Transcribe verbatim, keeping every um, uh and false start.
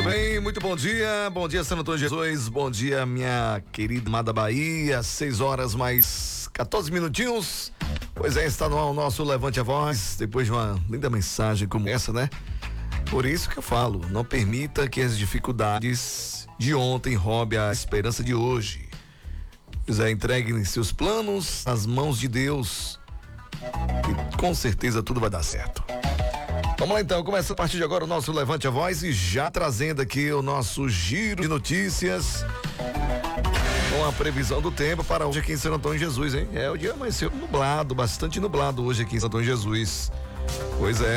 bem, muito bom dia, bom dia Santo Antônio de Jesus, bom dia minha querida amada Bahia, seis horas mais quatorze minutinhos, pois é, está no ar o nosso Levante a Voz, depois de uma linda mensagem como essa, né? Por isso que eu falo, não permita que as dificuldades de ontem roubem a esperança de hoje. Pois é, entregue seus planos nas mãos de Deus e com certeza tudo vai dar certo. Vamos lá então, começa a partir de agora o nosso Levante a Voz e já trazendo aqui o nosso giro de notícias com a previsão do tempo para hoje aqui em Santo Antônio de Jesus, hein? É, o dia amanheceu nublado, bastante nublado hoje aqui em Santo Antônio de Jesus. Pois é.